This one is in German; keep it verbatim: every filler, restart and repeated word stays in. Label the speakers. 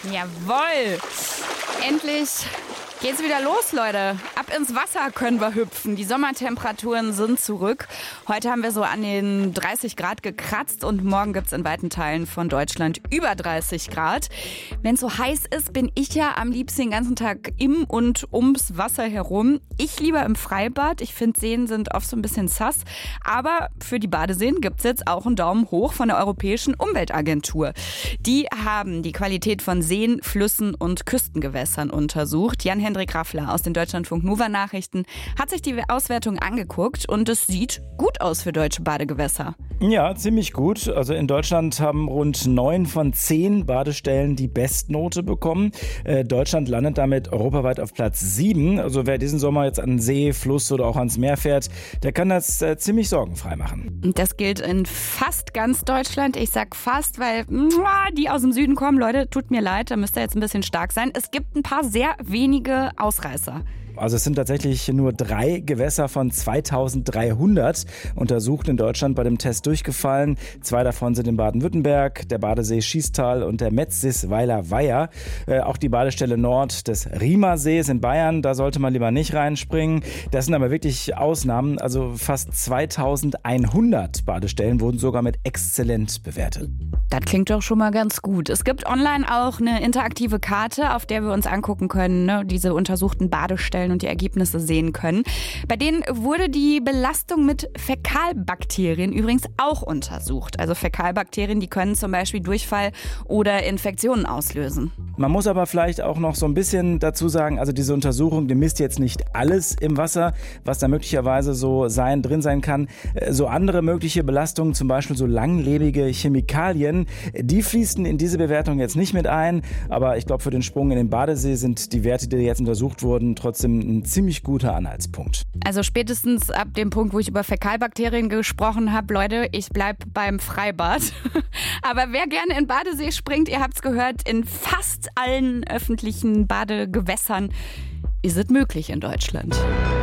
Speaker 1: Jawohl. Endlich geht's wieder los, Leute. Ab ins Wasser können wir hüpfen. Die Sommertemperaturen sind zurück. Heute haben wir so an den dreißig Grad gekratzt und morgen gibt's in weiten Teilen von Deutschland über dreißig Grad. Wenn es so heiß ist, bin ich ja am liebsten den ganzen Tag im und ums Wasser herum. Ich lieber im Freibad. Ich finde, Seen sind oft so ein bisschen sass. Aber für die Badeseen gibt's jetzt auch einen Daumen hoch von der Europäischen Umweltagentur. Die haben die Qualität von Seen, Flüssen und Küstengewässern untersucht. Jan-Hendrik Raffler aus den Deutschlandfunk Nova Nachrichten hat sich die Auswertung angeguckt und es sieht gut aus für deutsche Badegewässer.
Speaker 2: Ja, ziemlich gut. Also in Deutschland haben rund neun von zehn Badestellen die Bestnote bekommen. Äh, Deutschland landet damit europaweit auf Platz sieben. Also wer diesen Sommer jetzt an den See, Fluss oder auch ans Meer fährt, der kann das äh, ziemlich sorgenfrei machen.
Speaker 1: Und das gilt in fast ganz Deutschland. Ich sag fast, weil muah, die aus dem Süden kommen. Leute, tut mir leid, da müsst ihr jetzt ein bisschen stark sein. Es gibt ein paar sehr wenige Ausreißer.
Speaker 2: Also es sind tatsächlich nur drei Gewässer von zweitausenddreihundert untersucht in Deutschland bei dem Test durchgefallen. Zwei davon sind in Baden-Württemberg, der Badesee Schiestal und der Metzisweiler Weiher. Äh, auch die Badestelle Nord des Riemersees in Bayern, da sollte man lieber nicht reinspringen. Das sind aber wirklich Ausnahmen. Also fast zweitausendeinhundert Badestellen wurden sogar mit exzellent bewertet.
Speaker 1: Das klingt doch schon mal ganz gut. Es gibt online auch eine interaktive Karte, auf der wir uns angucken können, ne, diese untersuchten Badestellen und die Ergebnisse sehen können. Bei denen wurde die Belastung mit Fäkalbakterien übrigens auch untersucht. Also Fäkalbakterien, die können zum Beispiel Durchfall oder Infektionen auslösen.
Speaker 2: Man muss aber vielleicht auch noch so ein bisschen dazu sagen, also diese Untersuchung, die misst jetzt nicht alles im Wasser, was da möglicherweise so sein, drin sein kann. So andere mögliche Belastungen, zum Beispiel so langlebige Chemikalien, die fließen in diese Bewertung jetzt nicht mit ein. Aber ich glaube, für den Sprung in den Badesee sind die Werte, die jetzt untersucht wurden, trotzdem ein ziemlich guter Anhaltspunkt.
Speaker 1: Also spätestens ab dem Punkt, wo ich über Fäkalbakterien gesprochen habe, Leute, ich bleib beim Freibad. Aber wer gerne in Badesee springt, ihr habt's gehört, in fast allen öffentlichen Badegewässern ist es möglich in Deutschland.